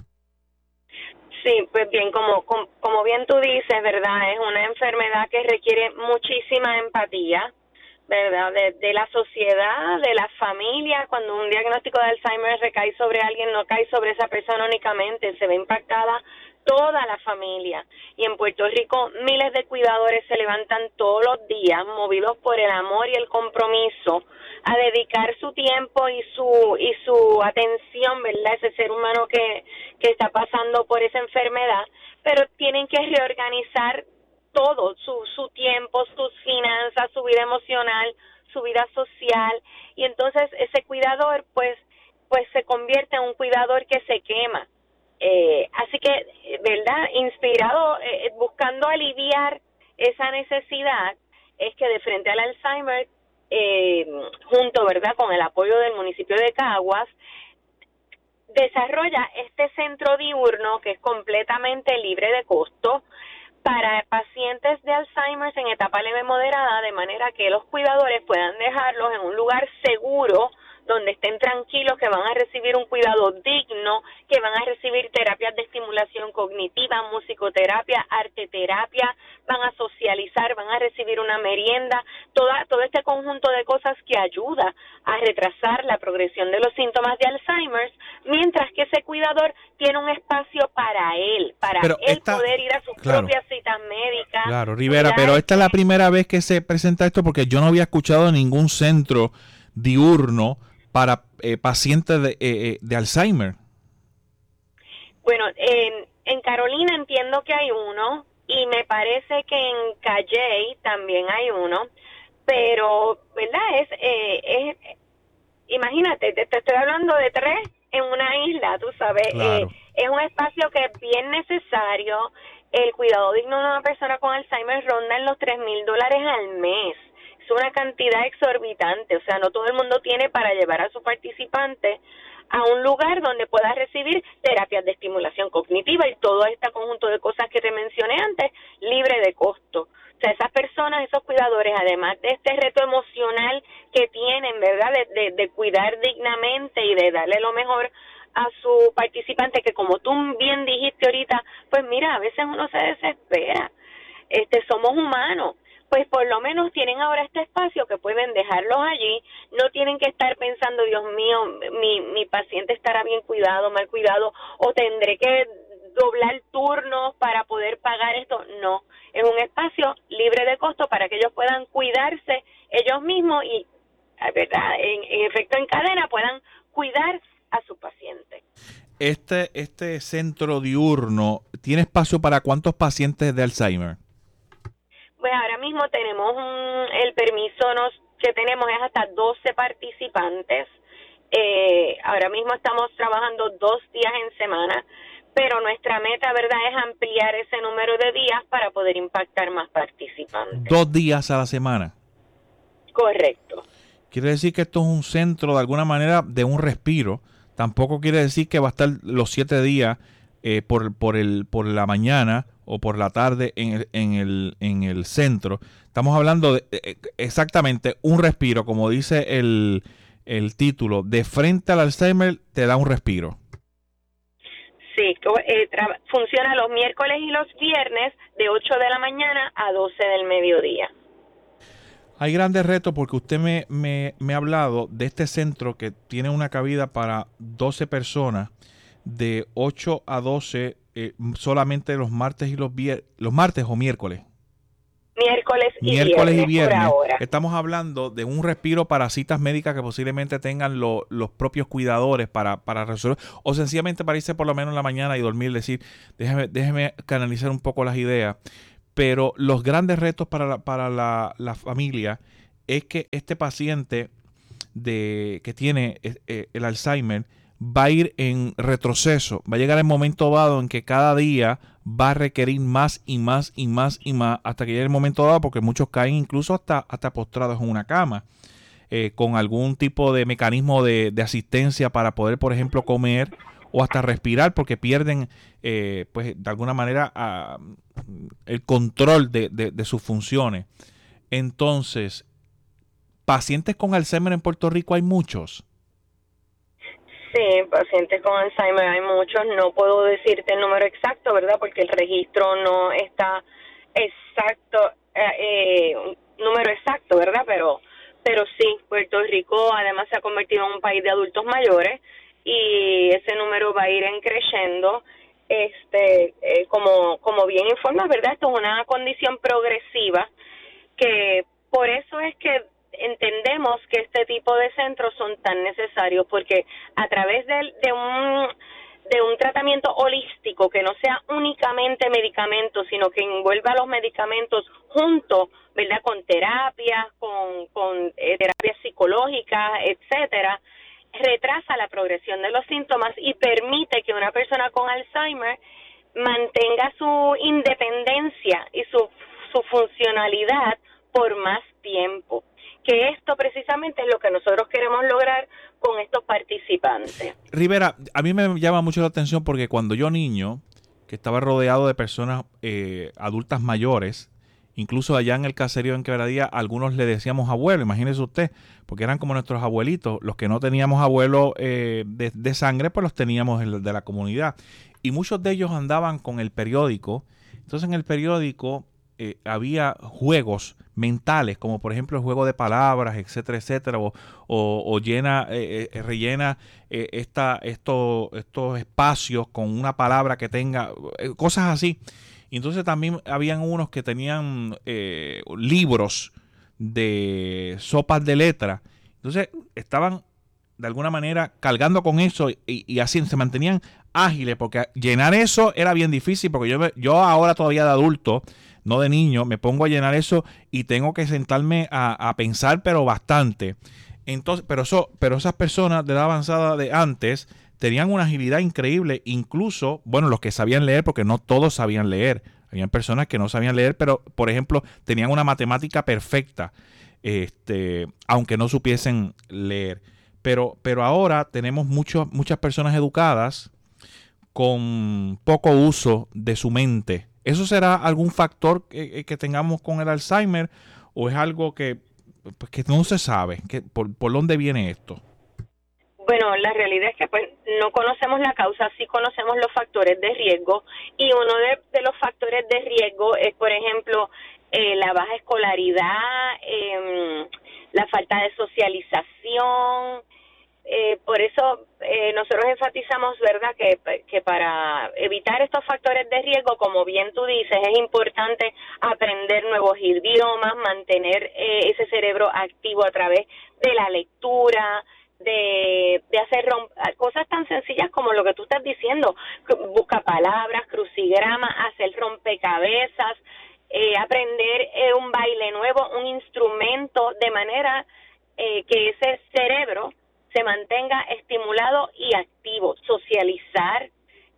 Sí, pues bien, como bien tú dices, ¿verdad? Es una enfermedad que requiere muchísima empatía, ¿verdad? De la sociedad, de la familia. Cuando un diagnóstico de Alzheimer recae sobre alguien, no cae sobre esa persona únicamente, se ve impactada toda la familia. Y en Puerto Rico miles de cuidadores se levantan todos los días, movidos por el amor y el compromiso, a dedicar su tiempo y su atención, ¿verdad? Ese ser humano que está pasando por esa enfermedad, pero tienen que reorganizar todo, su tiempo, sus finanzas, su vida emocional, su vida social, y entonces ese cuidador pues se convierte en un cuidador que se quema. Así que, ¿verdad? Inspirado, buscando aliviar esa necesidad, es que de frente al Alzheimer, junto, ¿verdad?, con el apoyo del municipio de Caguas, desarrolla este centro diurno que es completamente libre de costo para pacientes de Alzheimer en etapa leve moderada, de manera que los cuidadores puedan dejarlos en un lugar seguro, donde estén tranquilos, que van a recibir un cuidado digno, que van a recibir terapias de estimulación cognitiva, musicoterapia, arteterapia, van a socializar, van a recibir una merienda, todo este conjunto de cosas que ayuda a retrasar la progresión de los síntomas de Alzheimer, mientras que ese cuidador tiene un espacio para él poder ir a sus propias citas médicas. Claro, Rivera, pero esta es la primera vez que se presenta esto, porque yo no había escuchado ningún centro diurno para pacientes de Alzheimer. Bueno, en Carolina entiendo que hay uno, y me parece que en Calley también hay uno, pero, ¿verdad? Imagínate, te estoy hablando de 3 en una isla, tú sabes. Claro. Es un espacio que es bien necesario. El cuidado digno de una persona con Alzheimer ronda en los $3,000 al mes. Es una cantidad exorbitante, o sea, no todo el mundo tiene para llevar a su participante a un lugar donde pueda recibir terapias de estimulación cognitiva y todo este conjunto de cosas que te mencioné antes, libre de costo. O sea, esas personas, esos cuidadores, además de este reto emocional que tienen, ¿verdad?, de cuidar dignamente y de darle lo mejor a su participante, que como tú bien dijiste ahorita, pues mira, a veces uno se desespera, somos humanos. Pues por lo menos tienen ahora este espacio que pueden dejarlos allí, no tienen que estar pensando, Dios mío, mi paciente estará bien cuidado, mal cuidado, o tendré que doblar turnos para poder pagar esto. No, es un espacio libre de costo para que ellos puedan cuidarse ellos mismos y, ¿verdad?, en efecto en cadena puedan cuidar a su paciente. Este centro diurno, ¿tiene espacio para cuántos pacientes de Alzheimer? Pues ahora mismo tenemos el permiso que tenemos es hasta 12 participantes. Ahora mismo estamos trabajando 2 días en semana, pero nuestra meta, ¿verdad?, es ampliar ese número de días para poder impactar más participantes. 2 días a la semana. Correcto. Quiere decir que esto es un centro, de alguna manera, de un respiro. Tampoco quiere decir que va a estar los 7 días por la mañana o por la tarde en el centro. Estamos hablando de exactamente un respiro, como dice el título, de frente al Alzheimer te da un respiro. Sí, funciona los miércoles y los viernes de 8 de la mañana a 12 del mediodía. Hay grandes retos porque usted me ha hablado de este centro que tiene una cabida para 12 personas de 8 a 12 solamente los martes y los martes o miércoles. miércoles y viernes por ahora. Estamos hablando de un respiro para citas médicas que posiblemente tengan los propios cuidadores para resolver, o sencillamente para irse por lo menos en la mañana y dormir, decir, déjeme canalizar un poco las ideas. Pero los grandes retos para la familia es que este paciente que tiene el Alzheimer va a ir en retroceso, va a llegar el momento dado en que cada día va a requerir más y más y más y más hasta que llegue el momento dado, porque muchos caen incluso hasta postrados en una cama, con algún tipo de mecanismo de asistencia para poder, por ejemplo, comer o hasta respirar, porque pierden, pues de alguna manera, el control de sus funciones. Entonces, pacientes con Alzheimer en Puerto Rico hay muchos. Sí, pacientes con Alzheimer hay muchos. No puedo decirte el número exacto, ¿verdad? Porque el registro no está exacto, número exacto, ¿verdad? Pero sí, Puerto Rico además se ha convertido en un país de adultos mayores y ese número va a ir creciendo. Como bien informa, ¿verdad? Esto es una condición progresiva, que por eso es que entendemos que este tipo de centros son tan necesarios, porque a través de un tratamiento holístico que no sea únicamente medicamentos, sino que envuelva los medicamentos junto, ¿verdad?, con terapias, con terapias psicológicas, etcétera, retrasa la progresión de los síntomas y permite que una persona con Alzheimer mantenga su independencia y su funcionalidad por más tiempo. Que esto precisamente es lo que nosotros queremos lograr con estos participantes. Rivera, a mí me llama mucho la atención porque cuando yo niño, que estaba rodeado de personas adultas mayores, incluso allá en el caserío en Quebradilla, algunos le decíamos abuelo, imagínese usted, porque eran como nuestros abuelitos. Los que no teníamos abuelos de sangre, pues los teníamos de la comunidad. Y muchos de ellos andaban con el periódico. Entonces en el periódico había juegos mentales, como por ejemplo el juego de palabras, etcétera, etcétera, o rellena estos espacios con una palabra que tenga, cosas así. Y entonces también habían unos que tenían libros de sopas de letras. Entonces estaban de alguna manera cargando con eso y así se mantenían ágiles, porque llenar eso era bien difícil, porque yo ahora todavía de adulto, no de niño, me pongo a llenar eso y tengo que sentarme a pensar, pero bastante. Entonces, pero esas personas de edad avanzada de antes tenían una agilidad increíble, incluso, bueno, los que sabían leer, porque no todos sabían leer. Habían personas que no sabían leer, pero, por ejemplo, tenían una matemática perfecta, aunque no supiesen leer. Pero ahora tenemos muchas personas educadas con poco uso de su mente. ¿Eso será algún factor que tengamos con el Alzheimer o es algo que no se sabe? ¿Por dónde viene esto? Bueno, la realidad es que pues no conocemos la causa, sí conocemos los factores de riesgo, y uno de los factores de riesgo es, por ejemplo, la baja escolaridad, la falta de socialización. Por eso nosotros enfatizamos, ¿verdad?, que para evitar estos factores de riesgo, como bien tú dices, es importante aprender nuevos idiomas, mantener ese cerebro activo a través de la lectura, de hacer cosas tan sencillas como lo que tú estás diciendo, busca palabras, crucigramas, hacer rompecabezas, aprender un baile nuevo, un instrumento, de manera que ese cerebro se mantenga estimulado y activo, socializar,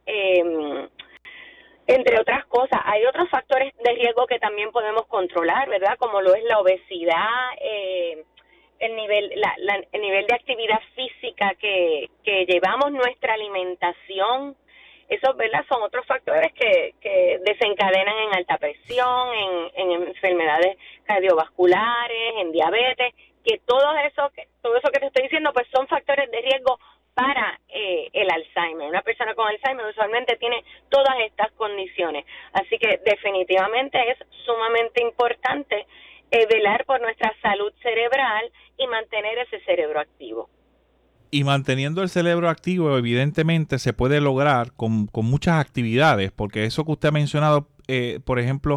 entre otras cosas. Hay otros factores de riesgo que también podemos controlar, ¿verdad?, como lo es la obesidad, el nivel de actividad física que llevamos, nuestra alimentación. Esos, ¿verdad?, son otros factores que desencadenan en alta presión, en enfermedades cardiovasculares, en diabetes, que todo eso que te estoy diciendo pues son factores de riesgo para el Alzheimer. Una persona con Alzheimer usualmente tiene todas estas condiciones, así que definitivamente es sumamente importante velar por nuestra salud cerebral y mantener ese cerebro activo. Y manteniendo el cerebro activo, evidentemente se puede lograr con muchas actividades, porque eso que usted ha mencionado por ejemplo,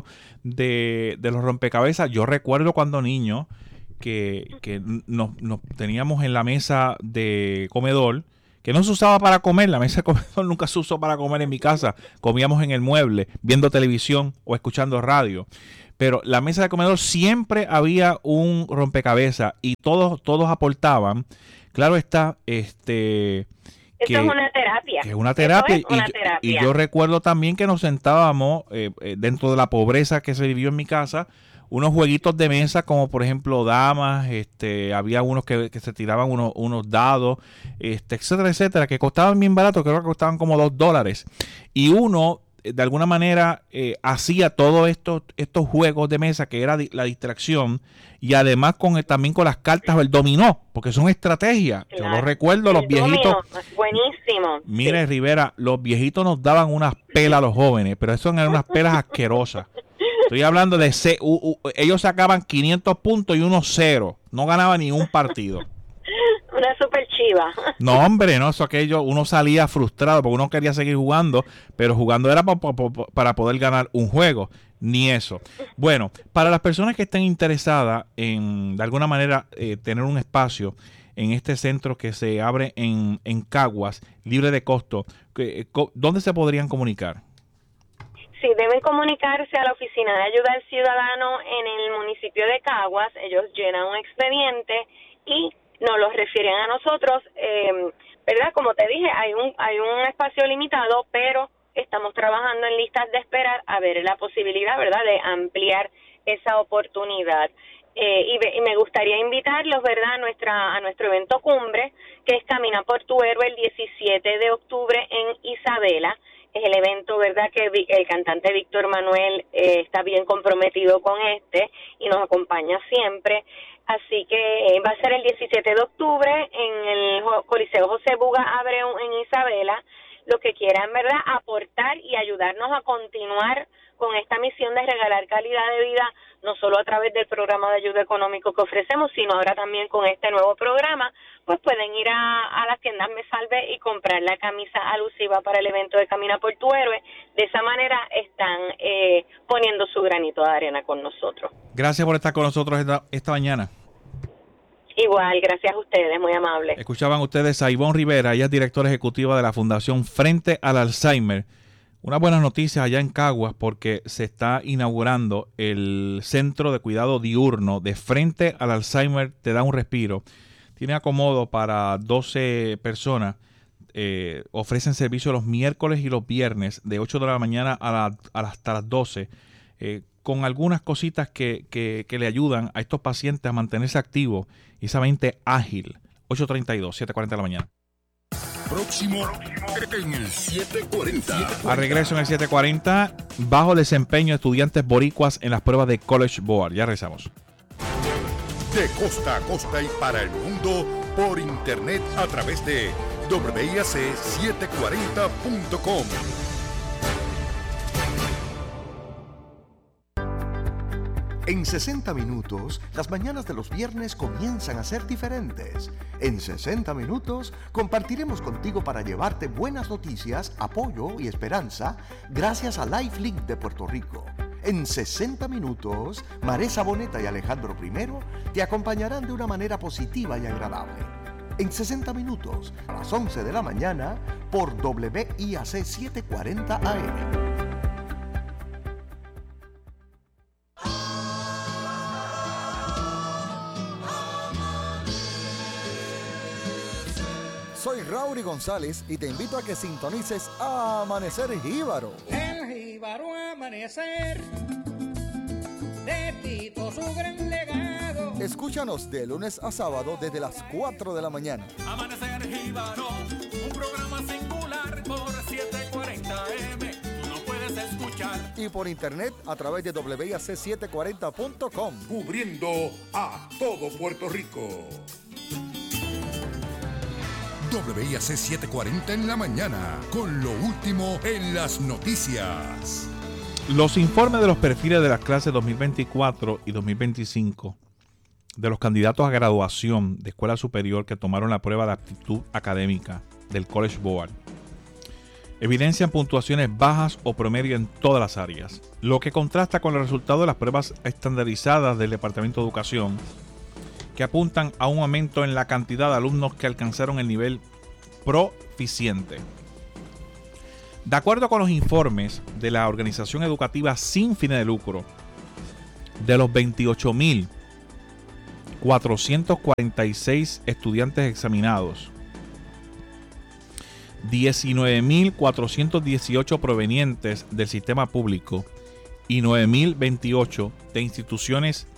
de los rompecabezas. Yo recuerdo cuando niño que nos teníamos en la mesa de comedor, que no se usaba para comer. La mesa de comedor nunca se usó para comer en mi casa. Comíamos en el mueble, viendo televisión o escuchando radio. Pero la mesa de comedor siempre había un rompecabezas y todos aportaban. Claro está, Esto es una terapia. Que es una terapia. terapia. Y yo recuerdo también que nos sentábamos dentro de la pobreza que se vivió en mi casa, unos jueguitos de mesa como por ejemplo damas, había unos que se tiraban unos dados, etcétera, etcétera, que costaban bien barato, creo que costaban como $2. Y uno, de alguna manera, hacía todos estos juegos de mesa que era la distracción, y además también con las cartas o el dominó, porque son estrategias. Claro. Yo lo recuerdo, los viejitos. Buenísimo. Mire, sí. Rivera, los viejitos nos daban unas pelas a los jóvenes, pero eso eran unas pelas asquerosas. Estoy hablando de ellos sacaban 500 puntos y 1-0. No ganaba ni un partido. Una super chiva. No, hombre, no, eso aquello, uno salía frustrado porque uno quería seguir jugando, pero jugando era para poder ganar un juego. Ni eso. Bueno, para las personas que estén interesadas en, de alguna manera, tener un espacio en este centro que se abre en Caguas, libre de costo, ¿dónde se podrían comunicar? Sí, deben comunicarse a la Oficina de Ayuda al Ciudadano en el municipio de Caguas. Ellos llenan un expediente y nos los refieren a nosotros. ¿Verdad? Como te dije, hay un espacio limitado, pero estamos trabajando en listas de espera a ver la posibilidad, ¿verdad?, de ampliar esa oportunidad. Y me gustaría invitarlos, ¿verdad?, a nuestro evento cumbre, que es Camina por tu Héroe, el 17 de octubre en Isabela. Es el evento, ¿verdad?, que el cantante Víctor Manuel está bien comprometido con y nos acompaña siempre. Así que va a ser el 17 de octubre en el Coliseo José Buga Abreu en Isabela. Los que quieran, ¿verdad?, aportar y ayudarnos a continuar con esta misión de regalar calidad de vida, no solo a través del programa de ayuda económico que ofrecemos, sino ahora también con este nuevo programa, pues pueden ir a las tiendas Me Salve y comprar la camisa alusiva para el evento de Camina por tu Héroe. De esa manera están poniendo su granito de arena con nosotros. Gracias por estar con nosotros esta mañana. Igual, gracias a ustedes, muy amable. Escuchaban ustedes a Ivonne Rivera, ella es directora ejecutiva de la Fundación Frente al Alzheimer. Unas buenas noticias allá en Caguas porque se está inaugurando el Centro de Cuidado Diurno de Frente al Alzheimer. Te da un respiro. Tiene acomodo para 12 personas. Ofrecen servicio los miércoles y los viernes de 8 de la mañana hasta las 12. Con algunas cositas que le ayudan a estos pacientes a mantenerse activos y esa mente ágil. 8:32, 7:40 de la mañana. Próximo en el 740. A regreso en el 740, bajo desempeño de estudiantes boricuas en las pruebas de College Board. Ya regresamos. De costa a costa y para el mundo por internet a través de WIAC740.com. En 60 minutos, las mañanas de los viernes comienzan a ser diferentes. En 60 minutos, compartiremos contigo para llevarte buenas noticias, apoyo y esperanza gracias a LifeLink de Puerto Rico. En 60 minutos, Maresa Boneta y Alejandro I te acompañarán de una manera positiva y agradable. En 60 minutos, a las 11 de la mañana, por WIAC 740 AM. Soy Raury González y te invito a que sintonices a Amanecer Jíbaro. El Jíbaro Amanecer, de Tito su gran legado. Escúchanos de lunes a sábado desde las 4 de la mañana. Amanecer Jíbaro, un programa singular por 740 AM. Tú no puedes escuchar. Y por internet a través de WIAC740.com. Cubriendo a todo Puerto Rico. WIAC 740 en la mañana, con lo último en las noticias. Los informes de los perfiles de las clases 2024 y 2025 de los candidatos a graduación de escuela superior que tomaron la prueba de aptitud académica del College Board evidencian puntuaciones bajas o promedio en todas las áreas, lo que contrasta con el resultado de las pruebas estandarizadas del Departamento de Educación, que apuntan a un aumento en la cantidad de alumnos que alcanzaron el nivel proficiente. De acuerdo con los informes de la organización educativa sin fines de lucro, de los 28.446 estudiantes examinados, 19.418 provenientes del sistema público y 9.028 de instituciones